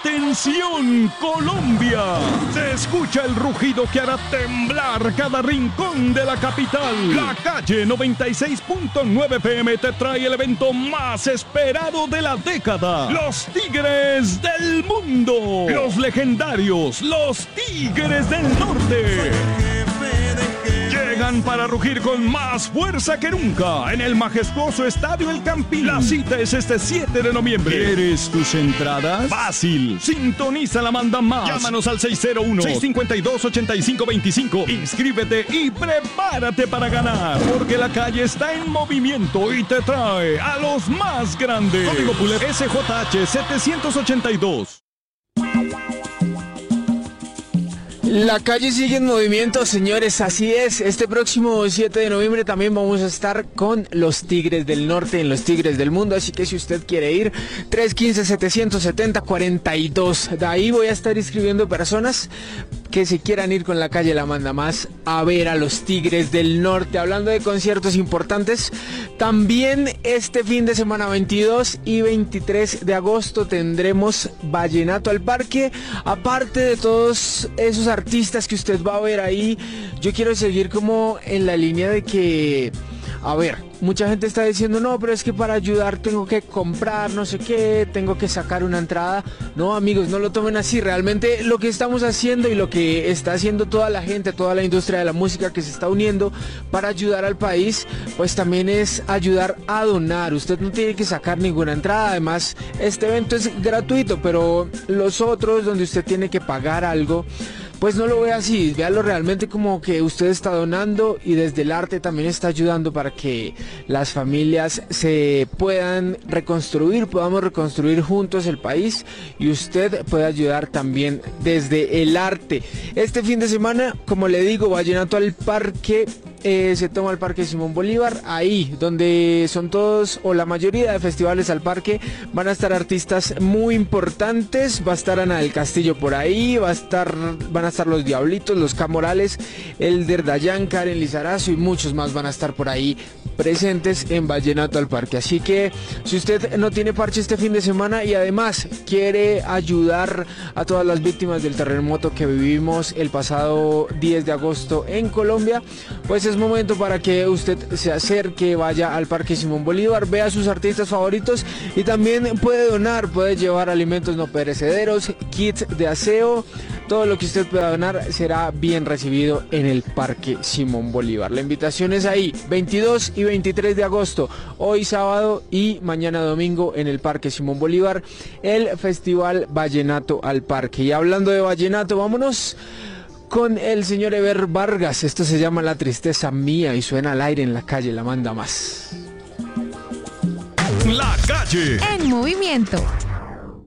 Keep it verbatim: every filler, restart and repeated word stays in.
¡Atención, Colombia! Se escucha el rugido que hará temblar cada rincón de la capital. La Calle noventa y seis punto nueve F M te trae el evento más esperado de la década. Los Tigres del Mundo. Los legendarios, los Tigres del Norte. Llegan para rugir con más fuerza que nunca en el majestuoso Estadio El Campín. La cita es este siete de noviembre. ¿Quieres tus entradas? Fácil. Sintoniza la Manda Más. Llámanos al seis cero uno, seis cinco dos, ocho cinco dos cinco. Inscríbete y prepárate para ganar. Porque la calle está en movimiento y te trae a los más grandes. Código Pulet S J H setecientos ochenta y dos. La calle sigue en movimiento, señores, así es. Este próximo siete de noviembre también vamos a estar con los Tigres del Norte en los Tigres del Mundo, así que si usted quiere ir, tres uno cinco, siete siete cero, cuatro dos. De ahí voy a estar inscribiendo personas que se quieran ir con la calle La Manda Más a ver a los Tigres del Norte. Hablando de conciertos importantes, también este fin de semana veintidós y veintitrés de agosto tendremos Vallenato al Parque. Aparte de todos esos artistas que usted va a ver ahí, yo quiero seguir como en la línea de que, a ver, mucha gente está diciendo, no, pero es que para ayudar tengo que comprar no sé qué, tengo que sacar una entrada. No, amigos, no lo tomen así. Realmente lo que estamos haciendo y lo que está haciendo toda la gente, toda la industria de la música que se está uniendo para ayudar al país, pues también es ayudar a donar. Usted no tiene que sacar ninguna entrada. Además, este evento es gratuito, pero los otros donde usted tiene que pagar algo, pues no lo vea así, véalo realmente como que usted está donando y desde el arte también está ayudando para que las familias se puedan reconstruir, podamos reconstruir juntos el país y usted puede ayudar también desde el arte. Este fin de semana, como le digo, Vallenato al Parque. Eh, se toma el Parque Simón Bolívar, ahí donde son todos o la mayoría de festivales al parque. Van a estar artistas muy importantes, va a estar Ana del Castillo por ahí, va a estar, van a estar los Diablitos, los Camorales, Elder Dayan, Karen Lizarazo y muchos más van a estar por ahí presentes en Vallenato al Parque. Así que si usted no tiene parche este fin de semana y además quiere ayudar a todas las víctimas del terremoto que vivimos el pasado diez de agosto en Colombia, pues es momento para que usted se acerque, vaya al Parque Simón Bolívar, vea a sus artistas favoritos y también puede donar, puede llevar alimentos no perecederos, kits de aseo. Todo lo que usted pueda donar será bien recibido en el Parque Simón Bolívar. La invitación es ahí, veintidós y veintitrés de agosto, hoy sábado y mañana domingo en el Parque Simón Bolívar, el Festival Vallenato al Parque. Y hablando de vallenato, vámonos con el señor Eber Vargas. Esto se llama La Tristeza Mía y suena al aire en la calle La Manda Más. La Calle en movimiento.